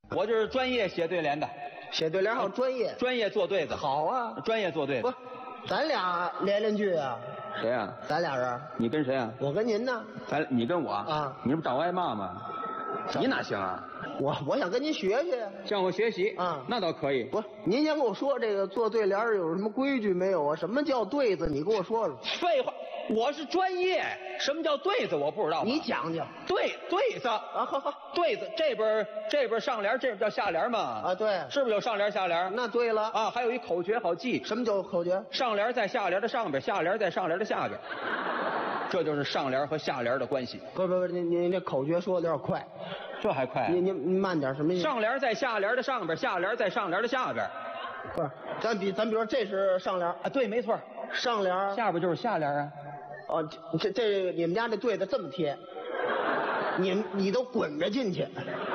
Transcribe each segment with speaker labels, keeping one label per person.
Speaker 1: 我就是专业写对联的，
Speaker 2: 写对联还有专业，
Speaker 1: 专业做对子。
Speaker 2: 好啊，
Speaker 1: 专业做对
Speaker 2: 不
Speaker 1: 子。，
Speaker 2: 咱俩连句啊，
Speaker 1: 谁啊？
Speaker 2: 咱俩人，
Speaker 1: 你跟谁啊？
Speaker 2: 我跟您呢，
Speaker 1: 你跟我
Speaker 2: 啊
Speaker 1: 你这不找挨骂吗？你哪行啊？
Speaker 2: 我想跟您学学。
Speaker 1: 向我学习
Speaker 2: 啊
Speaker 1: 那倒可以。
Speaker 2: 不，您先跟我说这个做对联有什么规矩没有啊？什么叫对子？你给我说说。
Speaker 1: 废话，我是专业，什么叫对子我不知道吗。
Speaker 2: 你讲讲
Speaker 1: 对子
Speaker 2: 啊，好，
Speaker 1: 对子，这边上联，这边叫下联嘛。
Speaker 2: 啊，对，
Speaker 1: 是不是有上联下联？
Speaker 2: 那对了
Speaker 1: 啊，还有一口诀好记，
Speaker 2: 什么叫口诀？
Speaker 1: 上联在下联的上边，下联在上联的下边，这就是上联和下联的关系。
Speaker 2: 不，您这口诀说的有点快，
Speaker 1: 这还快啊？
Speaker 2: 您慢点，什么意思？
Speaker 1: 上联在下联的上边，下联在上联的下边。
Speaker 2: 不是，咱比如说这是上联
Speaker 1: 啊，对，没错，
Speaker 2: 上联
Speaker 1: 下边就是下联啊。
Speaker 2: 哦，这你们家这对子这么贴，你都滚着进去，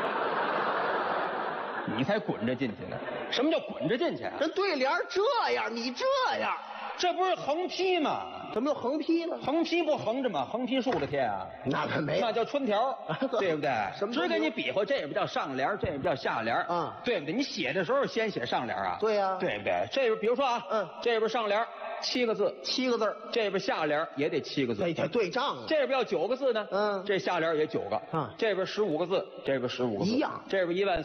Speaker 1: 你才滚着进去呢。什么叫滚着进去啊？
Speaker 2: 这对联这样，你这样，
Speaker 1: 这不是横批吗？
Speaker 2: 怎么又横批了？
Speaker 1: 横批不横着吗？横批竖着贴啊。
Speaker 2: 那可没有，
Speaker 1: 那叫春条，对不对？
Speaker 2: 什么
Speaker 1: 只给你比划，这边叫上联，这边叫下联，
Speaker 2: 啊
Speaker 1: 对不对？你写的时候先写上联啊，
Speaker 2: 对呀
Speaker 1: 对不对？这边比如说啊，这边上联7个字
Speaker 2: ，7个字，
Speaker 1: 这边下联也得7个字，
Speaker 2: 得对仗啊。
Speaker 1: 这边要9个字呢，
Speaker 2: 嗯
Speaker 1: 这下联也9个，
Speaker 2: 啊
Speaker 1: 这边15个字，这边15个字，
Speaker 2: 一样
Speaker 1: 这边14000